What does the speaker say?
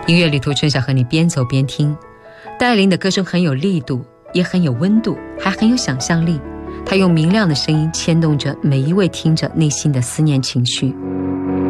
音乐旅途，春晓和你边走边听。戴爱玲的歌声很有力度，也很有温度，还很有想象力。她用明亮的声音牵动着每一位听者内心的思念情绪。